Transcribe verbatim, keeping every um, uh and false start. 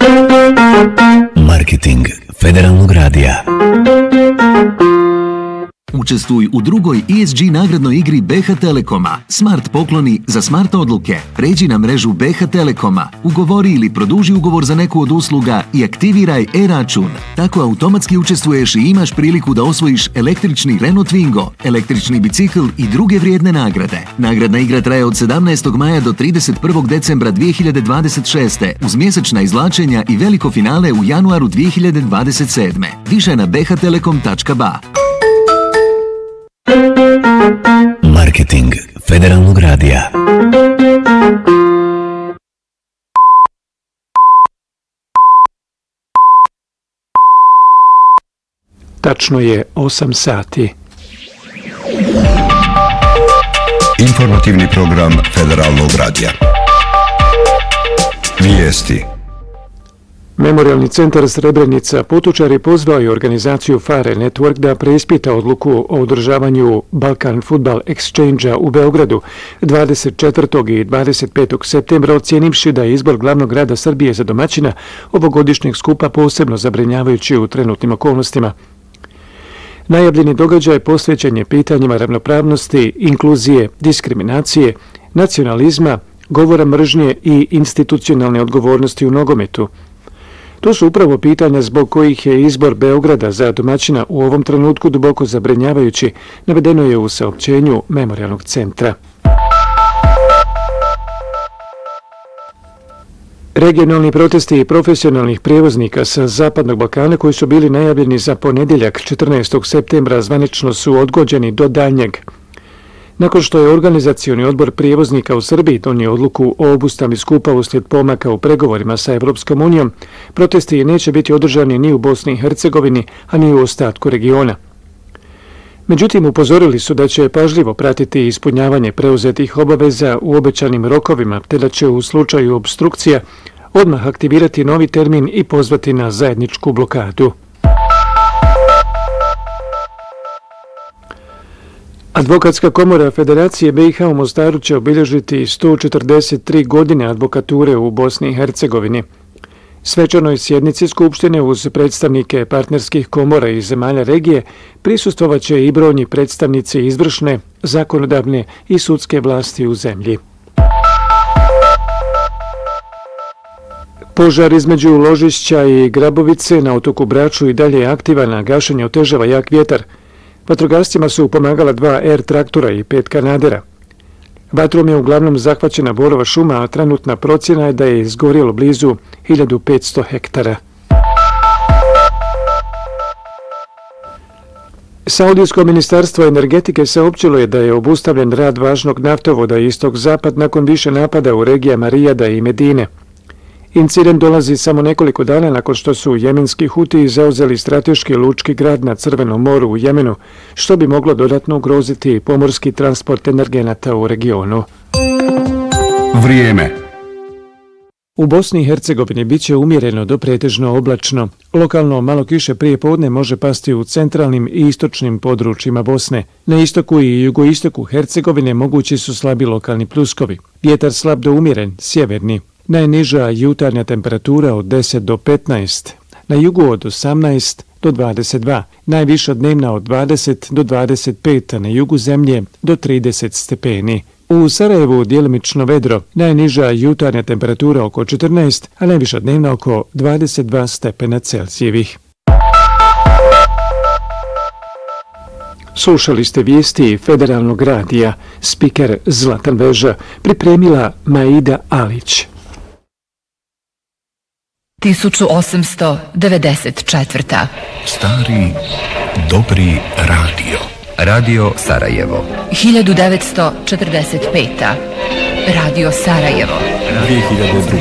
Marketing Federalnog radija. Učestvuj u drugoj E S G nagradnoj igri B H Telekoma. Smart pokloni za smart odluke. Pređi na mrežu B H Telekoma, ugovori ili produži ugovor za neku od usluga i aktiviraj e-račun. Tako automatski učestvuješ i imaš priliku da osvojiš električni Renault Twingo, električni bicikl i druge vrijedne nagrade. Nagradna igra traje od sedamnaestog maja do trideset prvog decembra dvije hiljade dvadeset šeste uz mjesečna izvlačenja i veliko finale u januaru dvije hiljade dvadeset sedme. Više na b h telekom tačka b a. Marketing Federalnog radija. Tačno je osam sati. Informativni program Federalnog radija. Vijesti. Memorijalni centar Srebrenica Potočari pozvao je organizaciju Fare Network da preispita odluku o održavanju Balkan Football Exchange-a u Beogradu dvadeset četvrtog i dvadeset petog septembra, ocijenivši da je izbor glavnog grada Srbije za domaćina ovogodišnjeg skupa posebno zabrinjavajući u trenutnim okolnostima. Najavljeni događaj posvećen je pitanjima ravnopravnosti, inkluzije, diskriminacije, nacionalizma, govora mržnje i institucionalne odgovornosti u nogometu. To su upravo pitanja zbog kojih je izbor Beograda za domaćina u ovom trenutku duboko zabrinjavajući, navedeno je u saopćenju Memorijalnog centra. Regionalni protesti profesionalnih prijevoznika sa Zapadnog Balkana koji su bili najavljeni za ponedjeljak četrnaestog septembra zvanično su odgođeni do daljnjeg. Nakon što je organizacioni odbor prijevoznika u Srbiji donio odluku o obustavi skupa uslijed pomaka u pregovorima sa Evropskom unijom, protesti neće biti održani ni u Bosni i Hercegovini, a ni u ostatku regiona. Međutim, upozorili su da će pažljivo pratiti ispunjavanje preuzetih obaveza u obećanim rokovima, te da će u slučaju obstrukcija odmah aktivirati novi termin i pozvati na zajedničku blokadu. Advokatska komora Federacije B i H u Mostaru će obilježiti sto četrdeset tri godine advokature u Bosni i Hercegovini. Svečanoj sjednici Skupštine uz predstavnike partnerskih komora iz zemalja regije prisustvovat će i brojni predstavnici izvršne, zakonodavne i sudske vlasti u zemlji. Požar između Ložišća i Grabovice na otoku Braču i dalje je aktivan, a gašenje otežava jak vjetar. Vatrogascima su pomagala dva er traktora i pet kanadera. Vatrom je uglavnom zahvaćena borova šuma, a trenutna procjena je da je izgorjelo blizu hiljadu petsto hektara. Saudijsko ministarstvo energetike saopćilo je da je obustavljen rad važnog naftovoda istok-zapad nakon više napada u regijama Rijada i Medine. Incident dolazi samo nekoliko dana nakon što su jemenski Hutiji zauzeli strateški lučki grad na Crvenom moru u Jemenu, što bi moglo dodatno ugroziti pomorski transport energenata u regionu. Vrijeme. U Bosni i Hercegovini bit će umjereno do pretežno oblačno. Lokalno malo kiše prije podne može pasti u centralnim i istočnim područjima Bosne. Na istoku i jugoistoku Hercegovine mogući su slabi lokalni pljuskovi. Vjetar slab do umjeren, sjeverni. Najniža jutarnja temperatura od deset do petnaest, na jugu od osamnaest do dvadeset dva, najviša dnevna od dvadeset do dvadeset pet, a na jugu zemlje do trideset stepeni. U Sarajevu djelimično vedro, najniža jutarnja temperatura oko četrnaest, a najviša dnevna oko dvadeset dva stepena Celzijevih. Slušali ste vijesti Federalnog radija, spiker Zlatan Veža, pripremila Maida Alić. tisuću osamsto devedeset četvrta. Stari, dobri radio. Radio Sarajevo. hiljadu devetsto četrdeset peta. Radio Sarajevo. dvije hiljade druge.